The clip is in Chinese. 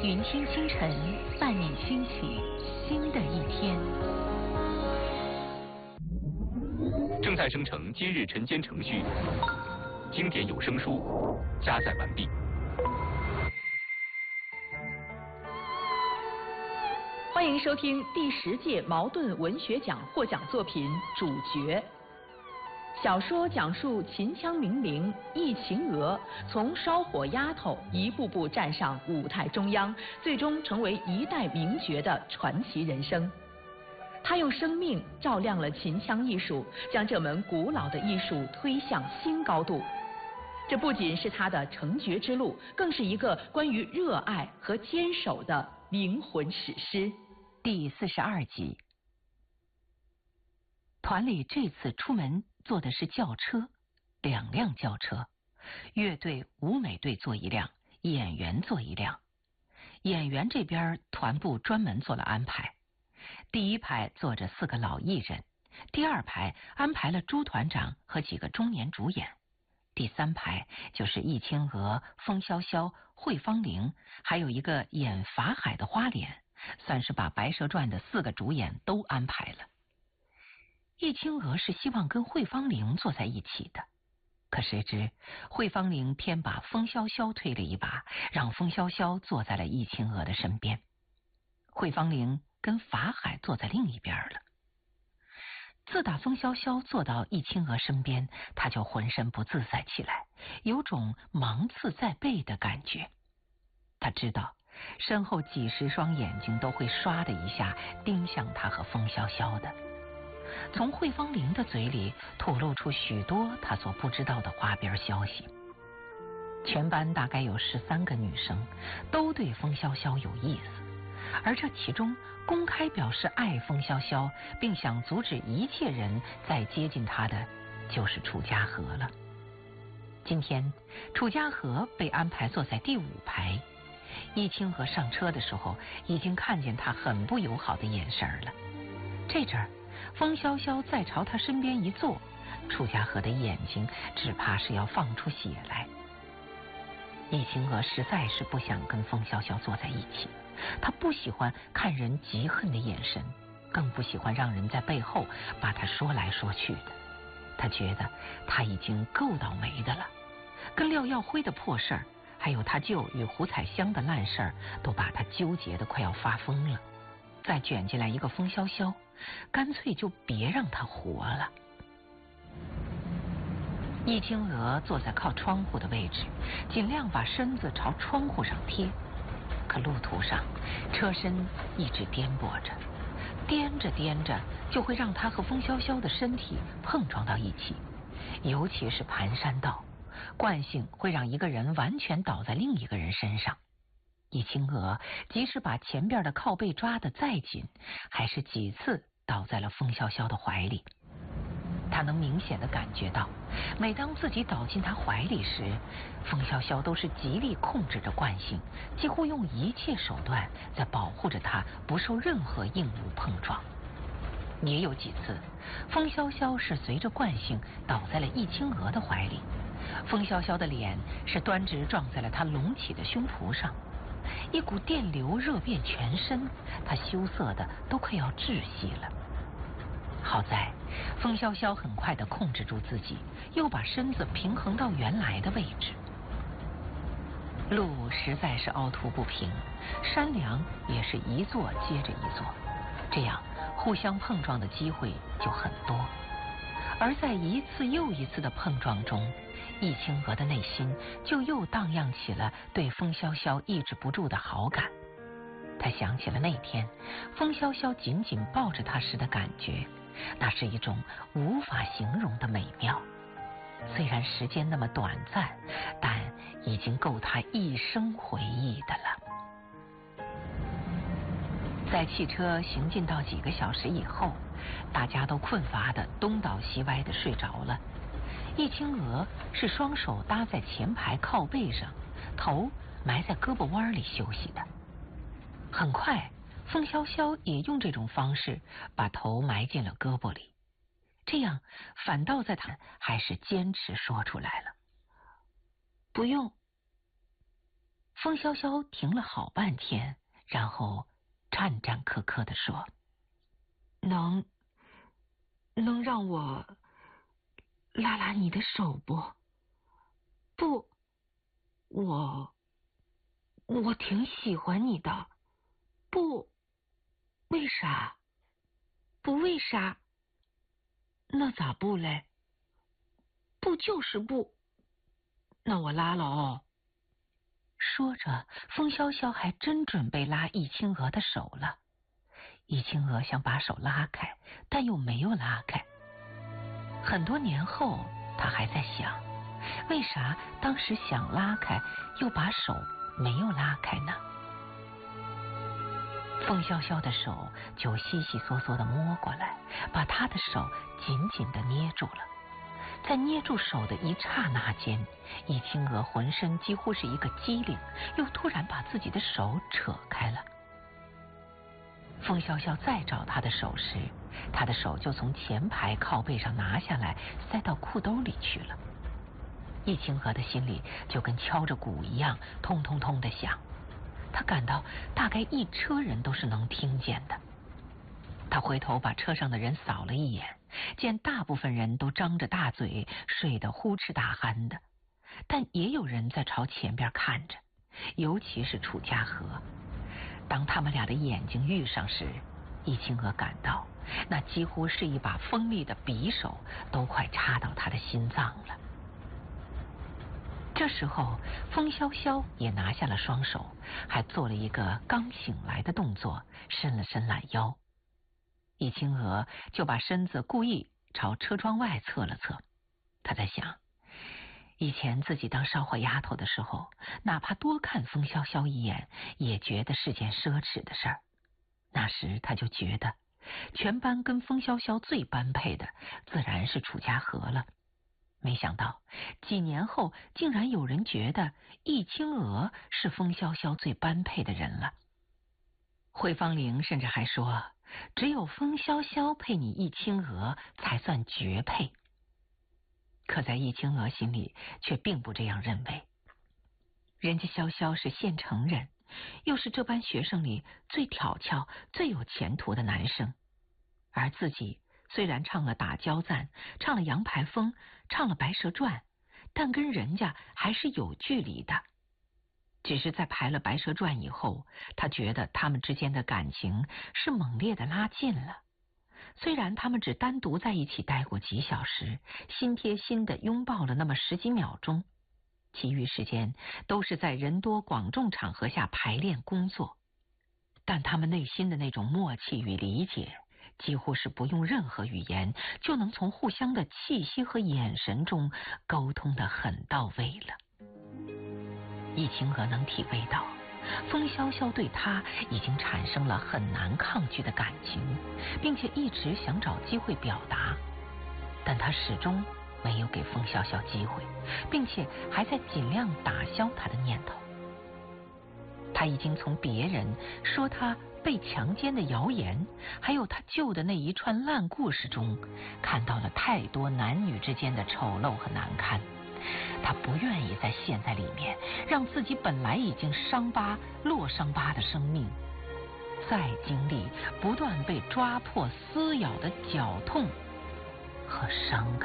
云听清晨，伴你兴起新的一天。 正在生成今日晨间程序，经典有声书加载完毕。 欢迎收听第10届茅盾文学奖获奖作品《主角》。小说讲述秦腔名伶易秦娥从烧火丫头一步步站上舞台中央，最终成为一代名角的传奇人生。她用生命照亮了秦腔艺术，将这门古老的艺术推向新高度。这不仅是她的成角之路，更是一个关于热爱和坚守的灵魂史诗。 第42集。团里这次出门坐的是轿车，2辆轿车，乐队、舞美队坐一辆，演员坐一辆。演员这边团部专门做了安排，第1排坐着4个老艺人，第2排安排了朱团长和几个中年主演，第3排就是易清娥、风萧萧、惠芳玲，还有一个演法海的花脸，算是把《白蛇传》的4个主演都安排了。易清娥是希望跟惠芳玲坐在一起的，可谁知惠芳玲偏把风萧萧推了一把，让风萧萧坐在了易清娥的身边，惠芳玲跟法海坐在另一边了。自打风萧萧坐到易清娥身边，他就浑身不自在起来，有种芒刺在背的感觉。他知道身后几10双眼睛都会唰的一下盯向他和风萧萧的。从惠芳玲的嘴里吐露出许多他所不知道的花边消息。全班大概有13个女生都对风萧萧有意思，而这其中公开表示爱风萧萧并想阻止一切人再接近她的就是楚家河了。今天楚家河被安排坐在第5排，易清娥上车的时候已经看见他很不友好的眼神了。这阵儿风萧萧再朝他身边一坐，楚家河的眼睛只怕是要放出血来。易清娥实在是不想跟风萧萧坐在一起，她不喜欢看人嫉恨的眼神，更不喜欢让人在背后把她说来说去的。她觉得她已经够倒霉的了，跟廖耀辉的破事儿，还有他舅与胡彩香的烂事儿，都把她纠结得快要发疯了。再卷进来一个风萧萧，干脆就别让他活了。易清娥坐在靠窗户的位置，尽量把身子朝窗户上贴，可路途上车身一直颠簸着，颠着颠着就会让他和风萧萧的身体碰撞到一起，尤其是盘山道，惯性会让一个人完全倒在另一个人身上。易清娥即使把前边的靠背抓得再紧，还是几次倒在了风萧萧的怀里。他能明显地感觉到，每当自己倒进他怀里时，风萧萧都是极力控制着惯性，几乎用一切手段在保护着他不受任何硬物碰撞。也有几次，风萧萧是随着惯性倒在了易清娥的怀里，风萧萧的脸是端直撞在了他隆起的胸脯上，一股电流热遍全身，他羞涩的都快要窒息了。好在风萧萧很快地控制住自己，又把身子平衡到原来的位置。路实在是凹凸不平，山梁也是一座接着一座，这样互相碰撞的机会就很多。而在一次又一次的碰撞中，易清娥的内心就又荡漾起了对风萧萧抑制不住的好感。他想起了那天风萧萧紧紧抱着他时的感觉，那是一种无法形容的美妙。虽然时间那么短暂，但已经够他一生回忆的了。在汽车行进到几个小时以后，大家都困乏的东倒西歪的睡着了。易清娥是双手搭在前排靠背上，头埋在胳膊弯里休息的。很快风萧萧也用这种方式把头埋进了胳膊里，这样反倒在他还是坚持说出来了。不用。 风萧萧停了好半天，然后战战兢兢地说：“能让我拉拉你的手不？不，我挺喜欢你的。不，为啥？不为啥？那咋不嘞？不就是不。那我拉了哦。”说着，风萧萧还真准备拉易清娥的手了。易清娥想把手拉开，但又没有拉开。很多年后，她还在想，为啥当时想拉开，又把手没有拉开呢？风萧萧的手就悉悉嗦嗦地摸过来，把她的手紧紧地捏住了。在捏住手的一刹那间，易清娥浑身几乎是一个机灵，又突然把自己的手扯开了。风萧萧再找他的手时，他的手就从前排靠背上拿下来，塞到裤兜里去了。易清娥的心里就跟敲着鼓一样，通通通地响。他感到大概一车人都是能听见的。他回头把车上的人扫了一眼，见大部分人都张着大嘴，睡得呼哧大鼾的，但也有人在朝前边看着，尤其是楚家河。当他们俩的眼睛遇上时，易清娥感到那几乎是一把锋利的匕首，都快插到他的心脏了。这时候，风萧萧也拿下了双手，还做了一个刚醒来的动作，伸了伸懒腰。易清娥就把身子故意朝车窗外侧了侧。她在想，以前自己当烧火丫头的时候，哪怕多看风萧萧一眼，也觉得是件奢侈的事儿。那时她就觉得，全班跟风萧萧最般配的，自然是楚家河了。没想到几年后，竟然有人觉得易清娥是风萧萧最般配的人了。惠芳玲甚至还说，只有风萧萧配你易清娥才算绝配。可在易清娥心里却并不这样认为。人家萧萧是县城人，又是这班学生里最挑翘、最有前途的男生，而自己虽然唱了打交赞，唱了杨排风，唱了白蛇传，但跟人家还是有距离的。只是在排了白蛇传以后，他觉得他们之间的感情是猛烈的拉近了。虽然他们只单独在一起待过几小时，心贴心的拥抱了那么10几秒钟，其余时间都是在人多广众场合下排练工作。但他们内心的那种默契与理解，几乎是不用任何语言就能从互相的气息和眼神中沟通得很到位了。易清娥能体会到，风萧萧对他已经产生了很难抗拒的感情，并且一直想找机会表达，但他始终没有给风萧萧机会，并且还在尽量打消他的念头。他已经从别人说他被强奸的谣言，还有他旧的那一串烂故事中，看到了太多男女之间的丑陋和难堪。他不愿意再陷在里面，让自己本来已经落伤疤的生命，再经历不断被抓破撕咬的绞痛和伤感。